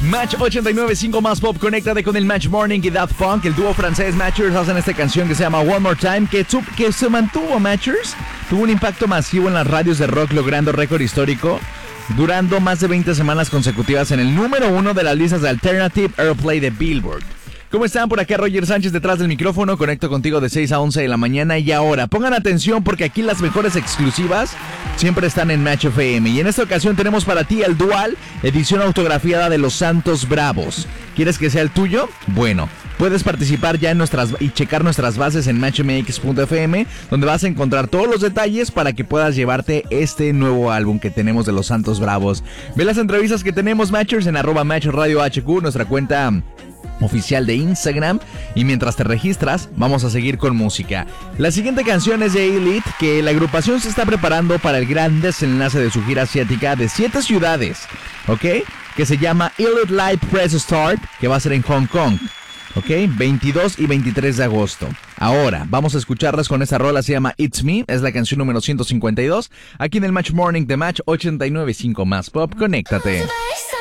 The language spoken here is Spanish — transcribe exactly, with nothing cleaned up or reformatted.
Match ochenta y nueve punto cinco más pop, conéctate con el Match Morning y Daft Punk. El dúo francés Matchers hacen esta canción que se llama One More Time, que, que se mantuvo Matchers. Tuvo un impacto masivo en las radios de rock, logrando récord histórico, durando más de veinte semanas consecutivas en el número uno de las listas de Alternative Airplay de Billboard. ¿Cómo están? Por acá Roger Sánchez detrás del micrófono. Conecto contigo de seis a once de la mañana. Y ahora, pongan atención porque aquí las mejores exclusivas siempre están en Match F M. Y en esta ocasión tenemos para ti el Dual, edición autografiada de los Santos Bravos. ¿Quieres que sea el tuyo? Bueno, puedes participar ya en nuestras y checar nuestras bases en match m x punto f m, donde vas a encontrar todos los detalles para que puedas llevarte este nuevo álbum que tenemos de los Santos Bravos. Ve las entrevistas que tenemos, Matchers, en arroba Match Radio H Q, nuestra cuenta oficial de Instagram. Y mientras te registras, vamos a seguir con música. La siguiente canción es de Elite, que la agrupación se está preparando para el gran desenlace de su gira asiática de siete ciudades, ¿ok? Que se llama Elite Live Press Start, que va a ser en Hong Kong, ¿ok? veintidós y veintitrés de agosto. Ahora, vamos a escucharlas con esta rola, se llama It's Me, es la canción número ciento cincuenta y dos, aquí en el Match Morning de Match ochenta y nueve punto cinco más pop. Conéctate.